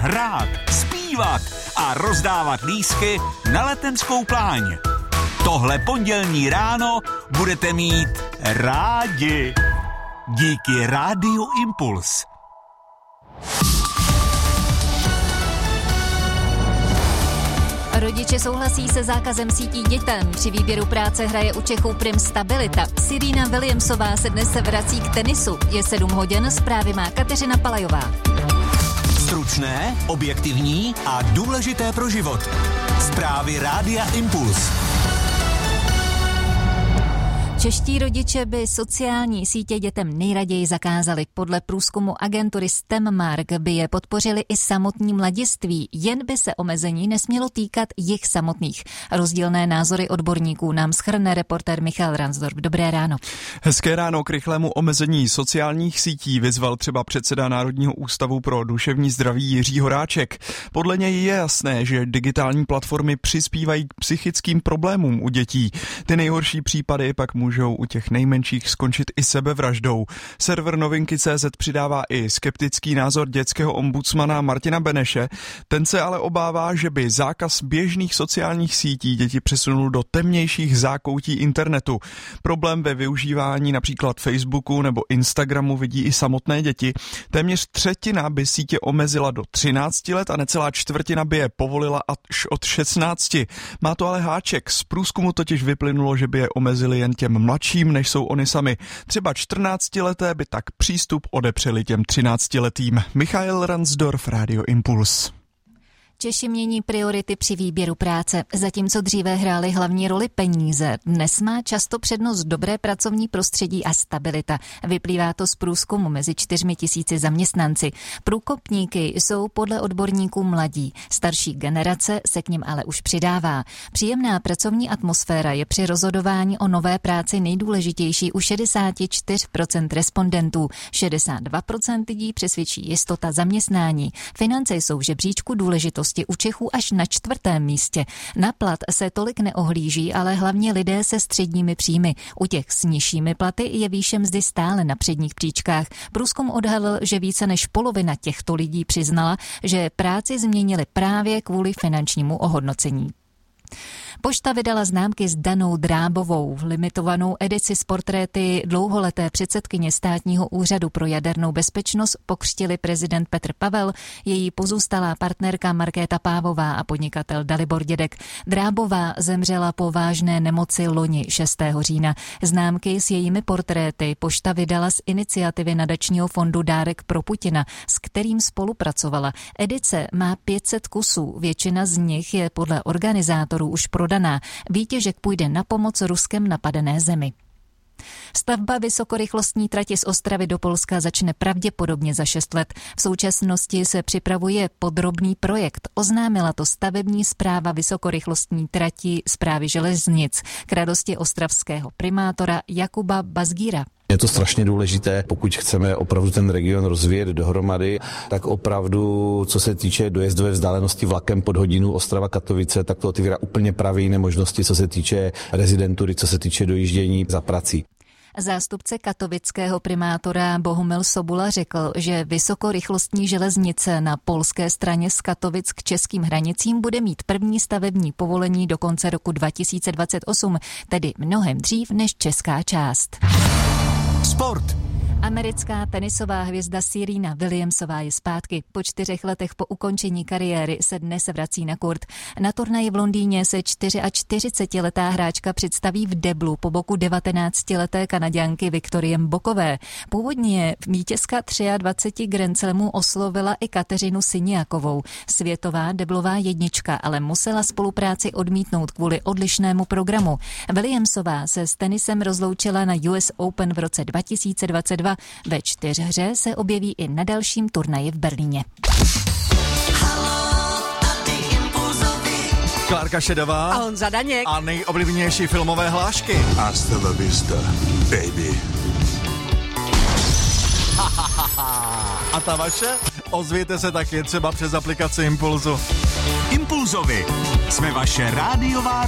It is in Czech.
hrát, zpívat a rozdávat lístky na letenskou pláň. Tohle pondělní ráno budete mít rádi. Díky Rádiu Impuls. Rodiče souhlasí se zákazem sítí dětem. Při výběru práce hraje u Čechů prim stabilita. Serena Williamsová se dnes vrací k tenisu. Je 7 hodin, zprávy má Kateřina Palajová. Stručné, objektivní a důležité pro život. Zprávy Rádia Impuls. Čeští rodiče by sociální sítě dětem nejraději zakázali. Podle průzkumu agentury STEMmark by je podpořili i samotní mladiství, jen by se omezení nesmělo týkat jich samotných. Rozdílné názory odborníků nám shrne reportér Michal Ransdorf. Dobré ráno. Hezké ráno. K rychlému omezení sociálních sítí vyzval třeba předseda Národního ústavu pro duševní zdraví Jiří Horáček. Podle něj je jasné, že digitální platformy přispívají k psychickým problémům u dětí. Ty nejhorší případy pak můžou u těch nejmenších skončit i sebevraždou. Server Novinky.cz přidává i skeptický názor dětského ombudsmana Martina Beneše. Ten se ale obává, že by zákaz běžných sociálních sítí děti přesunul do temnějších zákoutí internetu. Problém ve využívání například Facebooku nebo Instagramu vidí i samotné děti. Téměř třetina by sítě omezila do 13 let a necelá čtvrtina by je povolila až od 16. Má to ale háček. Z průzkumu totiž vyplynulo, že by je omezili jen těm mladším, než jsou oni sami. Třeba 14leté by tak přístup odepřeli těm 13letým. Michael Ransdorf, Radio Impuls. Češi mění priority při výběru práce. Zatímco dříve hrály hlavní roli peníze, dnes má často přednost dobré pracovní prostředí a stabilita. Vyplývá to z průzkumu mezi 4 000 zaměstnanci. Průkopníky jsou podle odborníků mladí. Starší generace se k nim ale už přidává. Příjemná pracovní atmosféra je při rozhodování o nové práci nejdůležitější u 64% respondentů. 62% lidí přesvědčí jistota zaměstnání. Finance jsou v žebříčku důležitosti u Čechů až na 4. místě. Na plat se tolik neohlíží, ale hlavně lidé se středními příjmy. U těch s nižšími platy je výše mzdy stále na předních příčkách. Průzkum odhalil, že více než polovina těchto lidí přiznala, že práci změnili právě kvůli finančnímu ohodnocení. Pošta vydala známky s Danou Drábovou. Limitovanou edici s portréty dlouholeté předsedkyně Státního úřadu pro jadernou bezpečnost pokřtili prezident Petr Pavel, její pozůstalá partnerka Markéta Pávová a podnikatel Dalibor Dědek. Drábová zemřela po vážné nemoci loni 6. října. Známky s jejími portréty pošta vydala z iniciativy nadačního fondu Dárek pro Putina, s kterým spolupracovala. Edice má 500 kusů, většina z nich je podle organizátorů už prodaná. Výtěžek půjde na pomoc Ruskem napadené zemi. Stavba vysokorychlostní trati z Ostravy do Polska začne pravděpodobně za 6 let. V současnosti se připravuje podrobný projekt. Oznámila to stavební správa vysokorychlostní trati Správy železnic k radosti ostravského primátora Jakuba Bazgíra. Je to strašně důležité, pokud chceme opravdu ten region rozvíjet dohromady, tak opravdu, co se týče dojezdové vzdálenosti vlakem pod hodinu Ostrava-Katovice, tak to otvírá úplně právě jiné možnosti, co se týče rezidentury, co se týče dojíždění za prací. Zástupce katovického primátora Bohumil Sobula řekl, že vysokorychlostní železnice na polské straně z Katovic k českým hranicím bude mít první stavební povolení do konce roku 2028, tedy mnohem dřív než česká část. Sport. Americká tenisová hvězda Serena Williamsová je zpátky. Po 4 letech po ukončení kariéry se dnes vrací na kurt. Na turnaji v Londýně se 44letá hráčka představí v deblu po boku 19leté Kanaďanky Viktorie Mbokové. Původně vítězka 23 Grand Slamů oslovila i Kateřinu Siniakovou. Světová deblová jednička ale musela spolupráci odmítnout kvůli odlišnému programu. Williamsová se s tenisem rozloučila na US Open v roce 2022. Ve 4hře se objeví i na dalším turnaji v Berlíně. Klárka Šedová a Honza Daněk a nejoblíbenější filmové hlášky. Hasta la vista, baby. A ta vaše? Ozvěte se taky třeba přes aplikaci Impulzu. Impulzovi. Jsme vaše rádiová